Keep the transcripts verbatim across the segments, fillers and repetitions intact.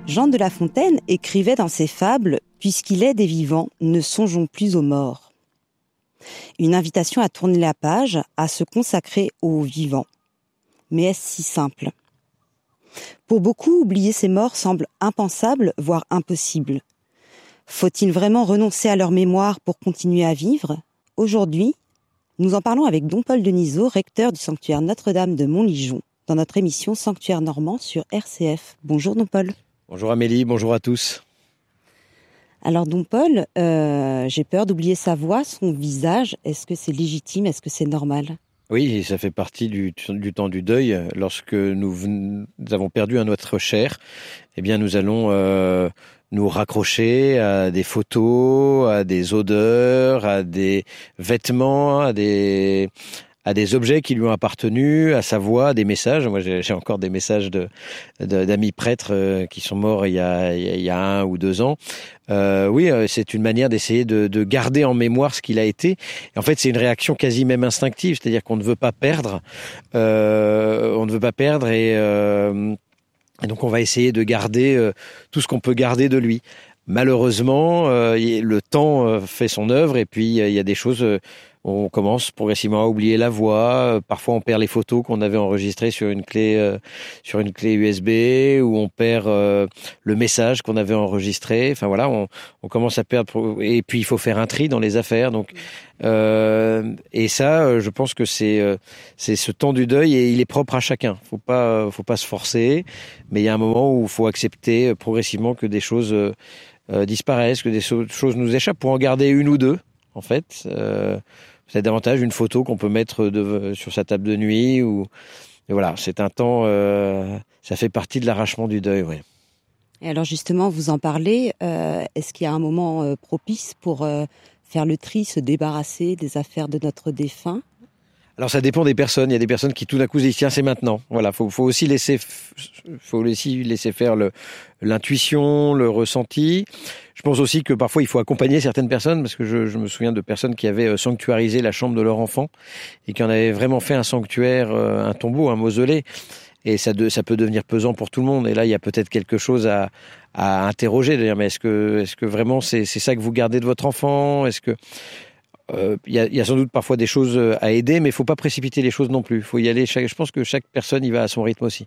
Jean de La Fontaine écrivait dans ses fables « Puisqu'il est des vivants, ne songeons plus aux morts ». Une invitation à tourner la page, à se consacrer aux vivants. Mais est-ce si simple ? Pour beaucoup, oublier ces morts semble impensable, voire impossible. Faut-il vraiment renoncer à leur mémoire pour continuer à vivre ? Aujourd'hui, nous en parlons avec Don Paul Denisot, recteur du sanctuaire Notre-Dame de Montligeon, dans notre émission Sanctuaire Normand sur R C F. Bonjour Don Paul. Bonjour Amélie, bonjour à tous. Alors Don Paul, euh, j'ai peur d'oublier sa voix, son visage. Est-ce que c'est légitime ? Est-ce que c'est normal ? Oui, ça fait partie du, du temps du deuil. Lorsque nous, nous avons perdu un être cher, eh bien nous allons euh, nous raccrocher à des photos, à des odeurs, à des vêtements, à des... à des objets qui lui ont appartenu, à sa voix, à des messages. Moi, j'ai, j'ai encore des messages de, de, d'amis prêtres euh, qui sont morts il y a, il y a un ou deux ans. Euh, oui, euh, c'est une manière d'essayer de, de garder en mémoire ce qu'il a été. Et en fait, c'est une réaction quasi même instinctive, c'est-à-dire qu'on ne veut pas perdre. Euh, on ne veut pas perdre et, euh, et donc on va essayer de garder euh, tout ce qu'on peut garder de lui. Malheureusement, euh, le temps euh, fait son œuvre et puis il y a des choses... Euh, on commence progressivement à oublier la voix. Parfois, on perd les photos qu'on avait enregistrées sur une clé, euh, sur une clé U S B, ou on perd euh, le message qu'on avait enregistré. Enfin voilà, on, on commence à perdre. Et puis, il faut faire un tri dans les affaires. Donc, euh, et ça, je pense que c'est euh, c'est ce temps du deuil et il est propre à chacun. Faut pas, faut pas se forcer. Mais il y a un moment où il faut accepter progressivement que des choses euh, disparaissent, que des choses nous échappent, pour en garder une ou deux, en fait. Euh, C'est davantage une photo qu'on peut mettre de, sur sa table de nuit. Ou, et voilà, c'est un temps, euh, ça fait partie de l'arrachement du deuil. Ouais. Et alors justement, vous en parlez, euh, est-ce qu'il y a un moment euh, propice pour euh, faire le tri, se débarrasser des affaires de notre défunt ? Alors ça dépend des personnes. Il y a des personnes qui tout d'un coup se disent tiens, c'est maintenant. Voilà, faut faut aussi laisser faut aussi laisser faire le l'intuition, le ressenti. Je pense aussi que parfois il faut accompagner certaines personnes, parce que je, je me souviens de personnes qui avaient sanctuarisé la chambre de leur enfant et qui en avaient vraiment fait un sanctuaire, un tombeau, un mausolée. Et ça, de, ça peut devenir pesant pour tout le monde. Et là, il y a peut-être quelque chose à, à interroger. D'ailleurs, mais est-ce que, est-ce que vraiment c'est, c'est ça que vous gardez de votre enfant ? Est-ce que il euh, y, a, y a sans doute parfois des choses à aider, mais il ne faut pas précipiter les choses non plus. Faut y aller. Chaque, je pense que chaque personne y va à son rythme aussi.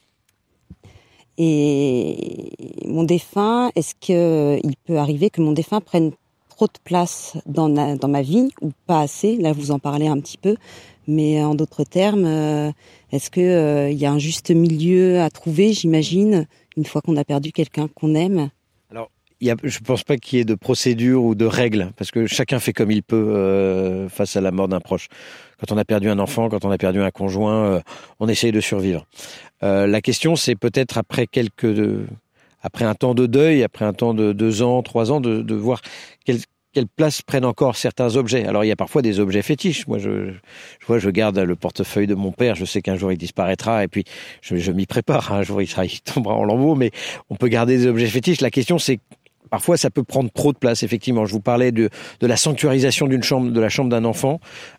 Et mon défunt, est-ce qu'il peut arriver que mon défunt prenne trop de place dans, la, dans ma vie, ou pas assez ? Là, vous en parlez un petit peu. Mais en d'autres termes, euh, est-ce qu'il euh, y a un juste milieu à trouver, j'imagine, une fois qu'on a perdu quelqu'un qu'on aime ? Alors, il y a, je ne pense pas qu'il y ait de procédure ou de règles, parce que chacun fait comme il peut euh, face à la mort d'un proche. Quand on a perdu un enfant, quand on a perdu un conjoint, euh, on essaye de survivre. Euh, la question, c'est peut-être après quelques, de, après un temps de deuil, après un temps de deux ans, trois ans, de, de voir quel, quelle place prennent encore certains objets. Alors, il y a parfois des objets fétiches. Moi, je, je vois, je garde le portefeuille de mon père. Je sais qu'un jour, il disparaîtra. Et puis, je, je m'y prépare. Un jour, il, sera, il tombera en lambeaux. Mais on peut garder des objets fétiches. La question, c'est parfois, ça peut prendre trop de place, effectivement. Je vous parlais de, de la sanctuarisation d'une chambre, de la chambre d'un enfant.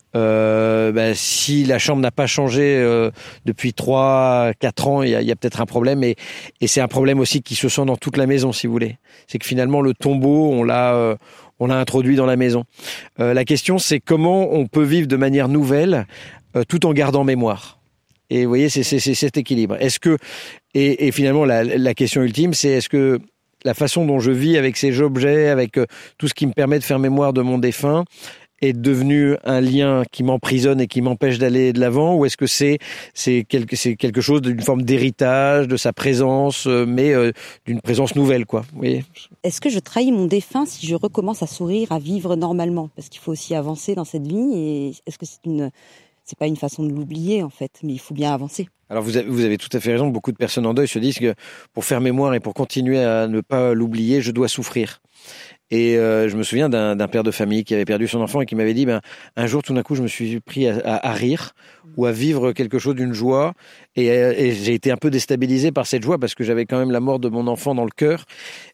Euh, ben, si la chambre n'a pas changé euh, depuis trois, quatre ans, il y a, y a peut-être un problème. Et, et c'est un problème aussi qui se sent dans toute la maison, si vous voulez. C'est que finalement, le tombeau, on l'a... Euh, on l'a introduit dans la maison. Euh, la question, c'est comment on peut vivre de manière nouvelle euh, tout en gardant mémoire. Et vous voyez, c'est, c'est, c'est cet équilibre. Est-ce que, et, et finalement, la, la question ultime, c'est est-ce que la façon dont je vis avec ces objets, avec euh, tout ce qui me permet de faire mémoire de mon défunt, est devenu un lien qui m'emprisonne et qui m'empêche d'aller de l'avant, ou est-ce que c'est c'est quelque c'est quelque chose d'une forme d'héritage de sa présence, euh, mais euh, d'une présence nouvelle, quoi. Vous voyez ? Est-ce que je trahis mon défunt si je recommence à sourire, à vivre normalement ? Parce qu'il faut aussi avancer dans cette vie. Et est-ce que c'est une c'est pas une façon de l'oublier, en fait, mais il faut bien avancer. Alors vous avez, vous avez tout à fait raison. Beaucoup de personnes en deuil se disent que pour faire mémoire et pour continuer à ne pas l'oublier, je dois souffrir. Et euh, je me souviens d'un, d'un père de famille qui avait perdu son enfant et qui m'avait dit ben, un jour, tout d'un coup, je me suis pris à, à, à rire ou à vivre quelque chose d'une joie. Et, et j'ai été un peu déstabilisé par cette joie parce que j'avais quand même la mort de mon enfant dans le cœur.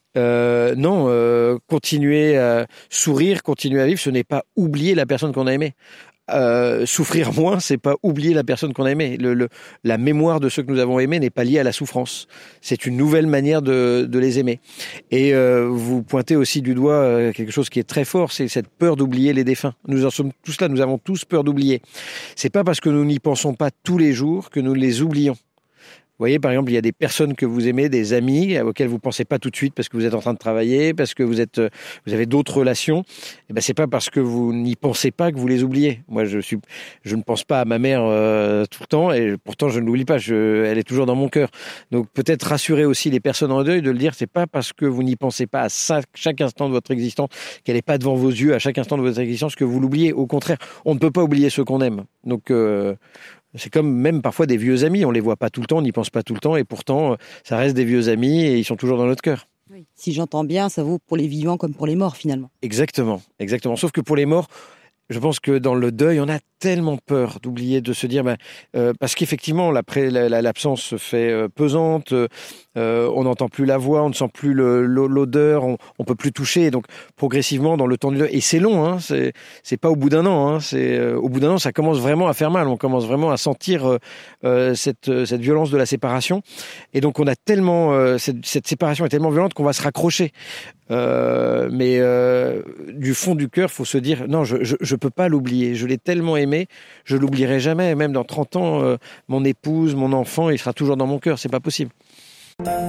Euh, non, euh, continuer à sourire, continuer à vivre, ce n'est pas oublier la personne qu'on a aimée. euh, souffrir moins, c'est pas oublier la personne qu'on a aimée. Le, le, la mémoire de ceux que nous avons aimés n'est pas liée à la souffrance. C'est une nouvelle manière de, de les aimer. Et euh, vous pointez aussi du doigt euh, quelque chose qui est très fort, c'est cette peur d'oublier les défunts. Nous en sommes tous là, nous avons tous peur d'oublier. C'est pas parce que nous n'y pensons pas tous les jours que nous les oublions. Vous voyez, par exemple, il y a des personnes que vous aimez, des amis auxquels vous pensez pas tout de suite parce que vous êtes en train de travailler, parce que vous êtes, vous avez d'autres relations. Et ben, c'est pas parce que vous n'y pensez pas que vous les oubliez. Moi, je suis, je ne pense pas à ma mère euh, tout le temps et pourtant je ne l'oublie pas. Je, elle est toujours dans mon cœur. Donc peut-être rassurer aussi les personnes en deuil de le dire. C'est pas parce que vous n'y pensez pas à ça, chaque instant de votre existence, qu'elle n'est pas devant vos yeux à chaque instant de votre existence que vous l'oubliez. Au contraire, on ne peut pas oublier ceux qu'on aime. Donc euh, c'est comme même parfois des vieux amis, on les voit pas tout le temps, on n'y pense pas tout le temps, et pourtant, ça reste des vieux amis et ils sont toujours dans notre cœur. Oui. Si j'entends bien, ça vaut pour les vivants comme pour les morts finalement. Exactement, exactement. Sauf que pour les morts, je pense que dans le deuil, on a tellement peur d'oublier, de se dire, ben, euh, parce qu'effectivement, l'après, la, la, l'absence se fait euh, pesante, euh, on n'entend plus la voix, on ne sent plus le, l'odeur, on, on peut plus toucher. Donc, progressivement, dans le temps du deuil, et c'est long, hein, c'est, c'est pas au bout d'un an, hein, c'est euh, au bout d'un an, ça commence vraiment à faire mal. On commence vraiment à sentir euh, cette, cette violence de la séparation. Et donc, on a tellement, euh, cette, cette séparation est tellement violente qu'on va se raccrocher. Euh, mais euh, du fond du cœur, faut se dire non, je, je je peux pas l'oublier. Je l'ai tellement aimé, je l'oublierai jamais. Même dans trente ans, euh, mon épouse, mon enfant, il sera toujours dans mon cœur. C'est pas possible.